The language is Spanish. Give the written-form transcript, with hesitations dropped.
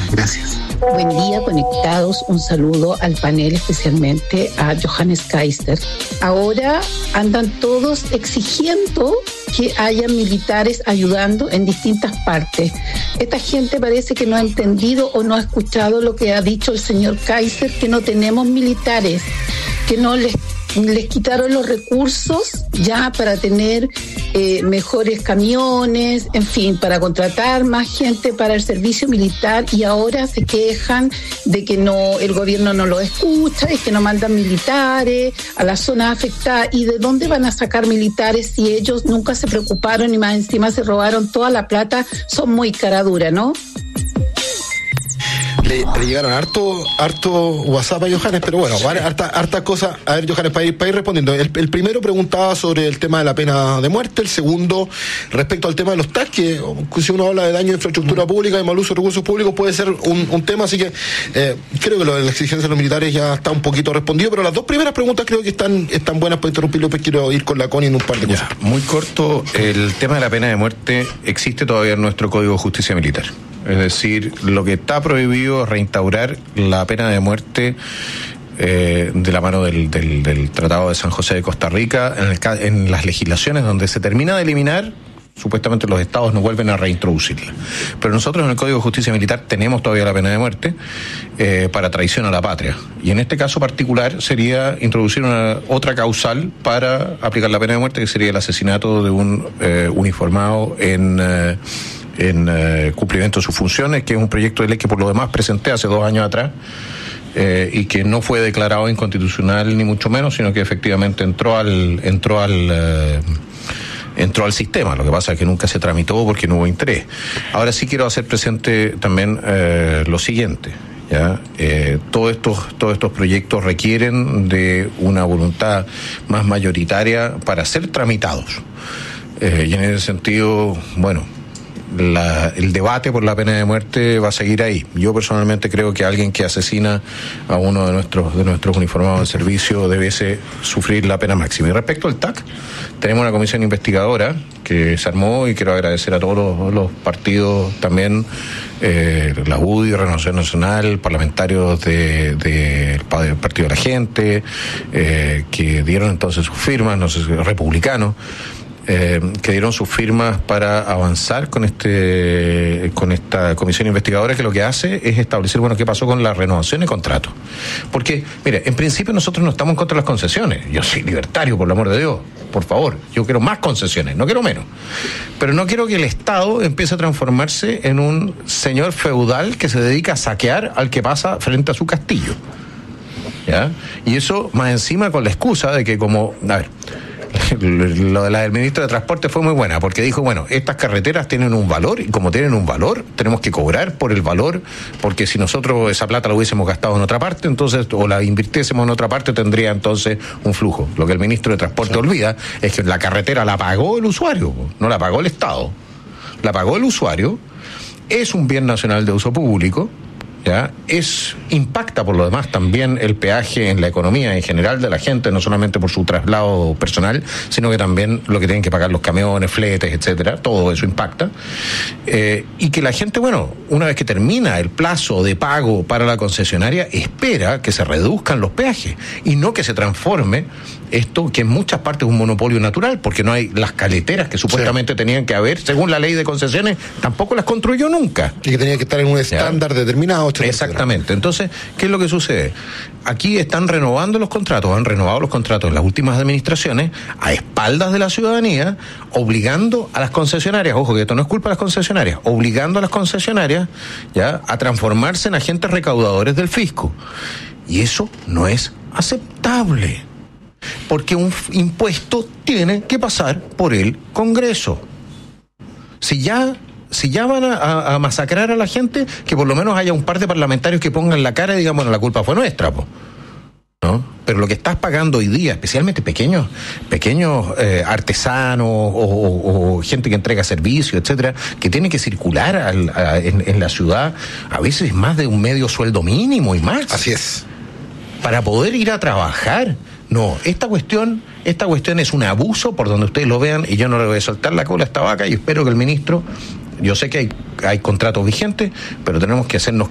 Gracias. Buen día, conectados. Un saludo al panel, especialmente a Johannes Kaiser. Ahora andan todos exigiendo que haya militares ayudando en distintas partes. Esta gente parece que no ha entendido o no ha escuchado lo que ha dicho el señor Kaiser, que no tenemos militares, que no les quitaron los recursos ya para tener mejores camiones, en fin, para contratar más gente para el servicio militar, y ahora se quejan de que no, el gobierno no lo escucha y que no mandan militares a las zonas afectadas. ¿Y de dónde van a sacar militares si ellos nunca se preocuparon y más encima se robaron toda la plata? Son muy caraduras, ¿no? Le llegaron harto WhatsApp a Johannes, pero bueno, harta cosa. A ver, Johannes, para ir respondiendo. El primero preguntaba sobre el tema de la pena de muerte. El segundo, respecto al tema de los TAC, que si uno habla de daño a infraestructura pública y mal uso de recursos públicos, puede ser un tema. Así que creo que lo de la exigencia de los militares ya está un poquito respondido. Pero las dos primeras preguntas creo que están buenas para interrumpirlo. Pues quiero ir con la Connie en un par de cosas. Muy corto. El tema de la pena de muerte existe todavía en nuestro Código de Justicia Militar. Es decir, lo que está prohibido es reinstaurar la pena de muerte de la mano del Tratado de San José de Costa Rica, en las legislaciones donde se termina de eliminar. Supuestamente los estados no vuelven a reintroducirla. Pero nosotros en el Código de Justicia Militar tenemos todavía la pena de muerte para traición a la patria. Y en este caso particular sería introducir otra causal para aplicar la pena de muerte, que sería el asesinato de un uniformado en cumplimiento de sus funciones, que es un proyecto de ley que por lo demás presenté hace 2 años atrás y que no fue declarado inconstitucional ni mucho menos, sino que efectivamente entró al sistema. Lo que pasa es que nunca se tramitó porque no hubo interés. Ahora sí quiero hacer presente también lo siguiente. ¿Ya? Todos estos proyectos requieren de una voluntad más mayoritaria para ser tramitados. Y en ese sentido, bueno, el debate por la pena de muerte va a seguir ahí. Yo personalmente creo que alguien que asesina a uno de nuestros uniformados de servicio debe sufrir la pena máxima. Y respecto al TAC, tenemos una comisión investigadora que se armó, y quiero agradecer a todos los partidos también, la UDI, Renovación Nacional, parlamentarios del Partido de la Gente, que dieron entonces sus firmas, no sé si republicanos, que dieron sus firmas para avanzar con esta comisión investigadora, que lo que hace es establecer, bueno, qué pasó con la renovación de contratos. Porque, mire, en principio nosotros no estamos en contra de las concesiones. Yo soy libertario, por el amor de Dios, por favor. Yo quiero más concesiones, no quiero menos. Pero no quiero que el Estado empiece a transformarse en un señor feudal que se dedica a saquear al que pasa frente a su castillo. ¿Ya? Y eso más encima con la excusa de que lo de la del ministro de Transporte fue muy buena, porque dijo, bueno, estas carreteras tienen un valor, y como tienen un valor, tenemos que cobrar por el valor, porque si nosotros esa plata la hubiésemos gastado en otra parte, entonces, o la invirtiésemos en otra parte, tendría entonces un flujo. Lo que el ministro de Transporte olvida es que la carretera la pagó el usuario, no la pagó el Estado, la pagó el usuario, es un bien nacional de uso público. ¿Ya? Impacta por lo demás también el peaje en la economía en general de la gente, no solamente por su traslado personal, sino que también lo que tienen que pagar los camiones, fletes, etcétera, todo eso impacta. Y que la gente, bueno, una vez que termina el plazo de pago para la concesionaria, espera que se reduzcan los peajes y no que se transforme esto, que en muchas partes es un monopolio natural, porque no hay las caleteras que supuestamente tenían que haber, según la ley de concesiones, tampoco las construyó nunca. Y que tenía que estar en un estándar determinado. Exactamente. Entonces, ¿qué es lo que sucede? Aquí están renovando los contratos, han renovado los contratos en las últimas administraciones a espaldas de la ciudadanía, obligando a las concesionarias, ojo que esto no es culpa de las concesionarias, obligando a las concesionarias ya a transformarse en agentes recaudadores del fisco. Y eso no es aceptable, porque un impuesto tiene que pasar por el Congreso. Si ya van a masacrar a la gente, que por lo menos haya un par de parlamentarios que pongan la cara y digan, bueno, la culpa fue nuestra, ¿no? Pero lo que estás pagando hoy día, especialmente pequeños artesanos o gente que entrega servicios, etcétera, que tiene que circular en la ciudad, a veces más de un medio sueldo mínimo y más. Así es. Para poder ir a trabajar. No, esta cuestión es un abuso por donde ustedes lo vean, y yo no le voy a soltar la cola a esta vaca, y espero que el ministro, yo sé que hay contratos vigentes, pero tenemos que hacernos